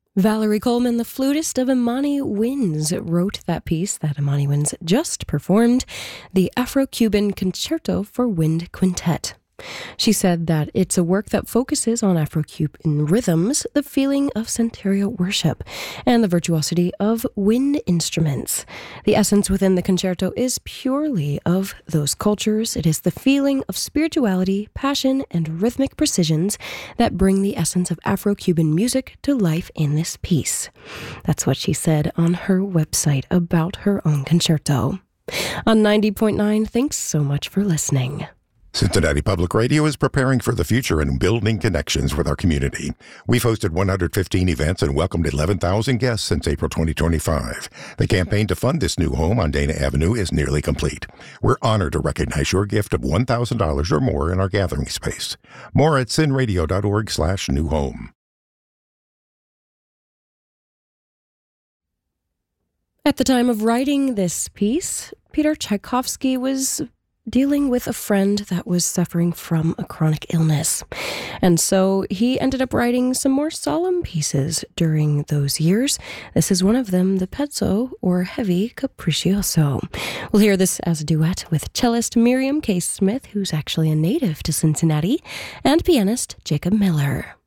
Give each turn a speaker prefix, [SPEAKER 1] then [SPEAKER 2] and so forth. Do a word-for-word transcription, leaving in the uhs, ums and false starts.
[SPEAKER 1] Valerie Coleman, the flutist of Imani Winds, wrote that piece that Imani Winds just performed, the Afro-Cuban Concerto for Wind Quintet. She said that it's a work that focuses on Afro-Cuban rhythms, the feeling of Santeria worship, and the virtuosity of wind instruments. The essence within the concerto is purely of those cultures. It is the feeling of spirituality, passion, and rhythmic precisions that bring the essence of Afro-Cuban music to life in this piece. That's what she said on her website about her own concerto. On ninety point nine, thanks so much for listening.
[SPEAKER 2] Cincinnati Public Radio is preparing for the future and building connections with our community. We've hosted one hundred fifteen events and welcomed eleven thousand guests since April twenty twenty-five. The campaign to fund this new home on Dana Avenue is nearly complete. We're honored to recognize your gift of one thousand dollars or more in our gathering space. More at cinradio.org slash new home.
[SPEAKER 1] At the time of writing this piece, Peter Tchaikovsky was dealing with a friend that was suffering from a chronic illness. And so he ended up writing some more solemn pieces during those years. This is one of them, the Pezzo, or Heavy Capriccioso. We'll hear this as a duet with cellist Miriam K. Smith, who's actually a native to Cincinnati, and pianist Jacob Miller.